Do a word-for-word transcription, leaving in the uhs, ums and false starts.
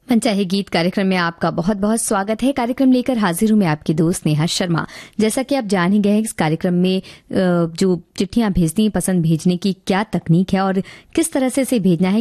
मनचाहे गीत कार्यक्रम में आपका बहुत बहुत स्वागत है। कार्यक्रम लेकर हाजिर हूं मैं आपकी दोस्त नेहा शर्मा। जैसा कि आप जान ही गए, इस कार्यक्रम में जो चिट्ठियां भेजनी पसंद भेजने की क्या तकनीक है और किस तरह से इसे भेजना है,